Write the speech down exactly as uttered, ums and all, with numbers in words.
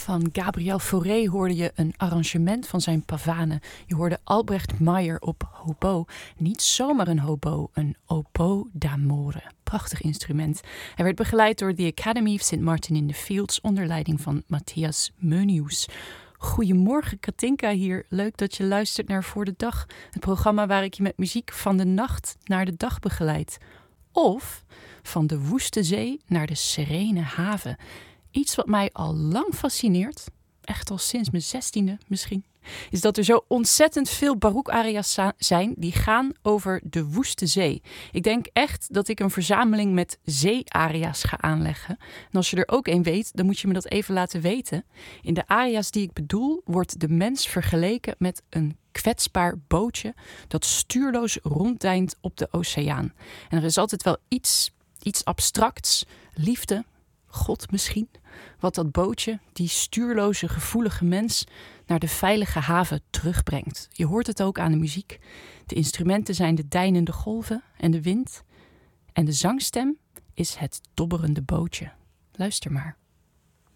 Van Gabriel Fauré hoorde je een arrangement van zijn pavane. Je hoorde Albrecht Meyer op hobo. Niet zomaar een hobo, een oboe d'amore. Prachtig instrument. Hij werd begeleid door de Academy of Saint Martin in the Fields onder leiding van Matthias Meunius. Goedemorgen Katinka hier. Leuk dat je luistert naar Voor de Dag. Het programma waar ik je met muziek van de nacht naar de dag begeleid. Of van de woeste zee naar de serene haven. Iets wat mij al lang fascineert, echt al sinds mijn zestiende misschien, is dat er zo ontzettend veel baroque-aria's zijn die gaan over de woeste zee. Ik denk echt dat ik een verzameling met zee-aria's ga aanleggen. En als je er ook een weet, dan moet je me dat even laten weten. In de aria's die ik bedoel wordt de mens vergeleken met een kwetsbaar bootje dat stuurloos ronddijnt op de oceaan. En er is altijd wel iets, iets abstracts, liefde, God misschien, wat dat bootje, die stuurloze, gevoelige mens, naar de veilige haven terugbrengt. Je hoort het ook aan de muziek. De instrumenten zijn de deinende golven en de wind. En de zangstem is het dobberende bootje. Luister maar.